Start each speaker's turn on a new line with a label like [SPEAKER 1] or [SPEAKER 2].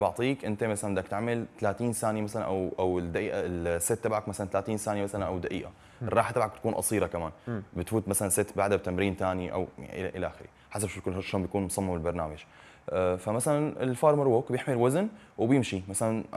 [SPEAKER 1] بعطيك انت مثلا بدك تعمل 30 ثانيه مثلا او الدقيقه الست تبعك مثلا 30 ثانيه مثلا او دقيقه. الراحه تبعك بتكون قصيره كمان. بتفوت مثلا ست بعدها بتمرين ثاني او يعني الى اخره، حسب شلون بيكون مصمم البرنامج. فمثلا الفارمر ووك بيحمل وزن وبيمشي مثلا